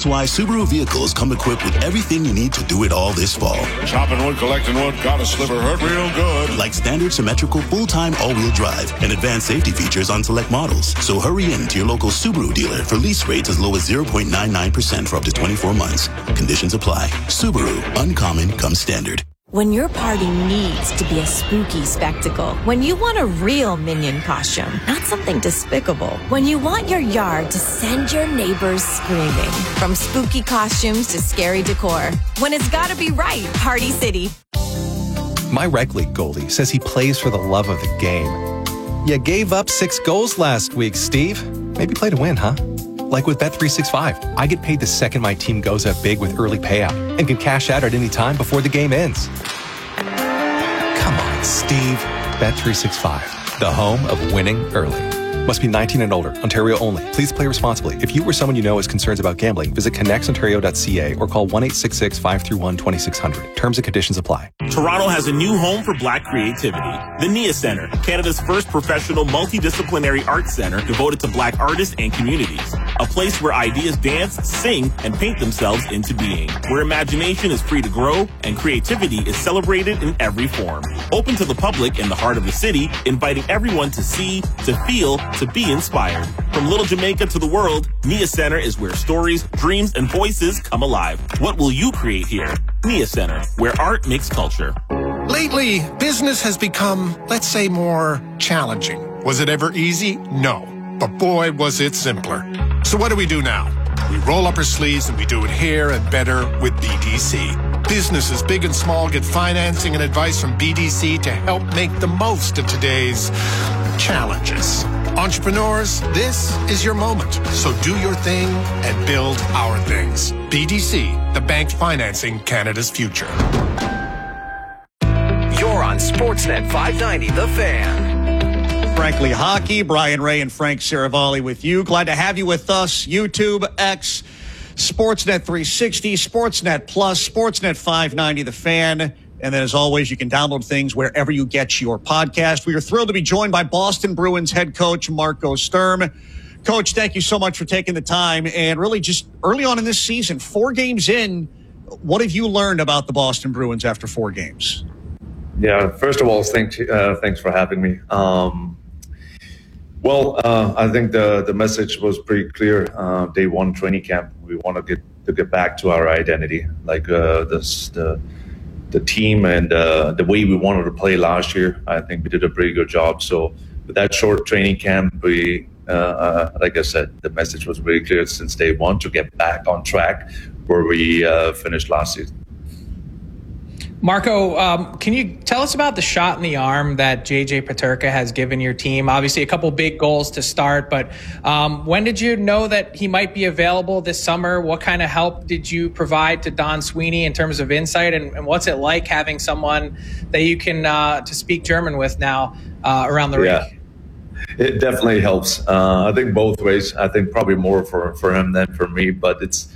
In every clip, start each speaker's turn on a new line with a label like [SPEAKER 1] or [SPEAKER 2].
[SPEAKER 1] why Subaru vehicles come equipped with everything you need to do it all this fall.
[SPEAKER 2] Chopping wood, collecting wood, got a sliver, hurt real good.
[SPEAKER 1] Like standard symmetrical full-time all-wheel drive and advanced safety features on select models. So hurry in to your local Subaru dealer for lease rates as low as 0.99% for up to 24 months. Conditions apply. Subaru, uncommon comes standard.
[SPEAKER 3] When your party needs to be a spooky spectacle, when you want a real Minion costume, not something despicable, when you want your yard to send your neighbors screaming, from spooky costumes to scary decor, when it's gotta be right, Party City.
[SPEAKER 4] My rec league goalie says he plays for the love of the game. You gave up 6 goals last week, Steve. Maybe play to win, huh? Like with Bet365, I get paid the second my team goes up big with early payout and can cash out at any time before the game ends. Come on, Steve. Bet365, the home of winning early. Must be 19 and older. Ontario only. Please play responsibly. If you or someone you know has concerns about gambling, visit connectsontario.ca or call 1-866-531-2600. Terms and conditions apply.
[SPEAKER 5] Toronto has a new home for Black creativity. The NIA Centre, Canada's first professional multidisciplinary arts center devoted to Black artists and communities. A place where ideas dance, sing, and paint themselves into being. Where imagination is free to grow and creativity is celebrated in every form. Open to the public in the heart of the city, inviting everyone to see, to feel, to be inspired. From Little Jamaica to the world, NIA Centre is where stories, dreams, and voices come alive. What will you create here? NIA Centre, where art makes culture.
[SPEAKER 6] Lately, business has become, let's say, more challenging. Was it ever easy? No. But boy, was it simpler. So what do we do now? We roll up our sleeves and we do it here and better with BDC. Businesses, big and small, get financing and advice from BDC to help make the most of today's challenges. Entrepreneurs, this is your moment. So do your thing and build our things. BDC, the bank financing Canada's future.
[SPEAKER 7] You're on Sportsnet 590, The Fan.
[SPEAKER 8] Frankly Hockey, Brian Ray and Frank Saravalli with you. Glad to have you with us. YouTube, X, Sportsnet 360, Sportsnet Plus, Sportsnet 590, The Fan. And then, as always, you can download things wherever you get your podcast. We are thrilled to be joined by Boston Bruins head coach Marco Sturm. Coach, thank you so much for taking the time. And really, just early on in this season, 4 games in, what have you learned about the Boston Bruins after 4 games?
[SPEAKER 9] Yeah, first of all, thanks for having me. I think the message was pretty clear. Day 1 training camp, we want to get back to our identity, like the team and the way we wanted to play last year. I think we did a pretty good job. So with that short training camp, we, like I said, the message was really clear since day 1 to get back on track where we finished last season.
[SPEAKER 10] Marco, can you tell us about the shot in the arm that JJ Peterka has given your team? Obviously, a couple big goals to start, but when did you know that he might be available this summer? What kind of help did you provide to Don Sweeney in terms of insight? And what's it like having someone that you can to speak German with now around the rink?
[SPEAKER 9] It definitely helps. I think both ways. I think probably more for him than for me, but it's,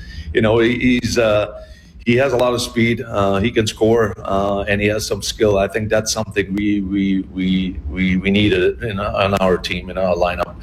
[SPEAKER 9] he has a lot of speed. He can score, and he has some skill. I think that's something we needed on our team, in our lineup.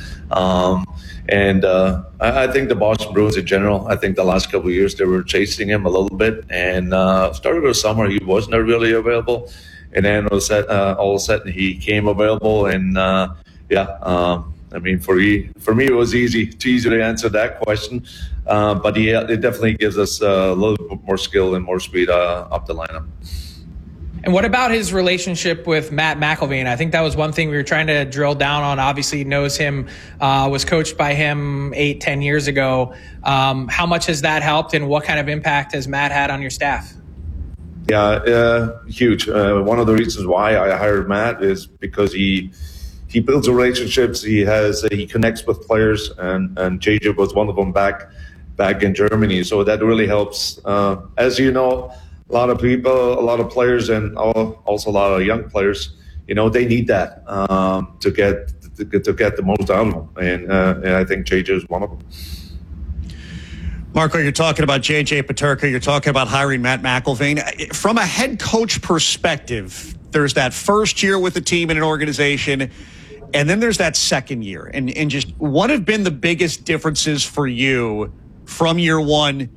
[SPEAKER 9] I think the Boston Bruins in general, I think the last couple of years they were chasing him a little bit. And started the summer, he wasn't really available. And then all of a sudden he came available. And for me, it was too easy to answer that question. But it definitely gives us a little bit more skill and more speed up the lineup.
[SPEAKER 10] And what about his relationship with Matt McElveen? I think that was one thing we were trying to drill down on. Obviously, knows him, was coached by him 8-10 years ago. How much has that helped, and what kind of impact has Matt had on your staff?
[SPEAKER 9] Yeah, huge. One of the reasons why I hired Matt is because he builds relationships. He connects with players, and JJ was one of them back in Germany. So that really helps. As you know, a lot of people, a lot of players, and also a lot of young players, they need that to get the most out of them. And I think JJ is one of them.
[SPEAKER 8] Marco, you're talking about JJ Peterka. You're talking about hiring Matt McElveen. From a head coach perspective, there's that first year with the team in an organization, and then there's that second year. And just what have been the biggest differences for you from year 1